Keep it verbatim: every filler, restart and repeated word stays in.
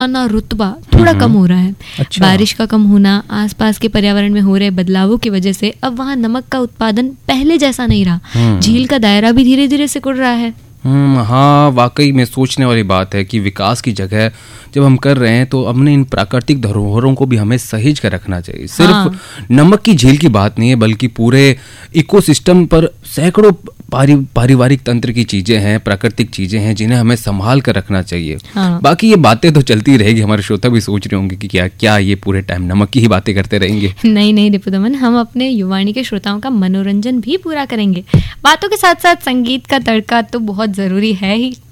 ना रुतबा थोड़ा कम हो रहा है। अच्छा। बारिश का कम होना, आसपास के पर्यावरण में हो रहे बदलावों की वजह से अब वहाँ नमक का उत्पादन पहले जैसा नहीं रहा। झील का दायरा भी धीरे धीरे सिकुड़ रहा है। हम्म हाँ, वाकई में सोचने वाली बात है कि विकास की जगह जब हम कर रहे हैं तो हमने इन प्राकृतिक धरोहरों को भी हमें सहेज कर रखना चाहिए। सिर्फ हाँ। नमक की झील की बात नहीं है, बल्कि पूरे इकोसिस्टम पर सैकड़ों पारि पारिवारिक तंत्र की चीजें हैं, प्राकृतिक चीजें हैं जिन्हें हमें संभाल कर रखना चाहिए। हाँ। बाकी ये बातें तो चलती रहेगी, हमारे श्रोता भी सोच रहे होंगे कि क्या क्या ये पूरे टाइम नमक की ही बातें करते रहेंगे। नहीं नहीं रिपुदमन, हम अपने युवाणी के श्रोताओं का मनोरंजन भी पूरा करेंगे। बातों के साथ साथ संगीत का तड़का तो बहुत जरूरी है ही।